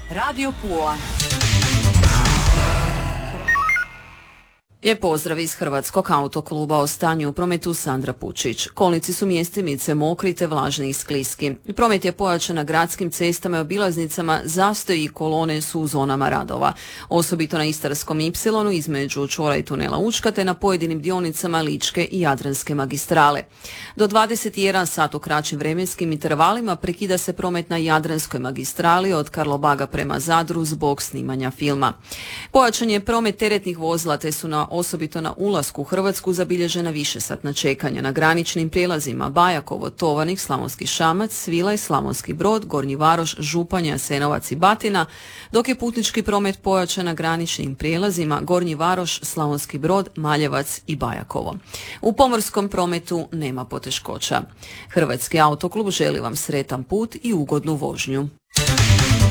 Radio Pula. Lijep pozdrav iz Hrvatskog autokluba. O stanju u prometu Sandra Pučić. Kolnici su mjestimice mokri te vlažni i skliski. Promet je pojačan na gradskim cestama i obilaznicama, zastoji i kolone su u zonama radova. Osobito na Istarskom ipsilonu između čvora i tunela Učka te na pojedinim dionicama Ličke i Jadranske magistrale. Do 21 sat u kraćim vremenskim intervalima prekida se promet na Jadranskoj magistrali od Karlobaga prema Zadru zbog snimanja filma. Pojačan je promet teretnih vozila te su osobito na ulasku u Hrvatsku zabilježena višesatna čekanja na graničnim prijelazima Bajakovo, Tovarnik, Slavonski Šamac, Svilaj, Slavonski Brod, Gornji Varoš, Županja, Jasenovac i Batina, dok je putnički promet pojačan na graničnim prijelazima Gornji Varoš, Slavonski Brod, Maljevac i Bajakovo. U pomorskom prometu nema poteškoća. Hrvatski autoklub želi vam sretan put i ugodnu vožnju.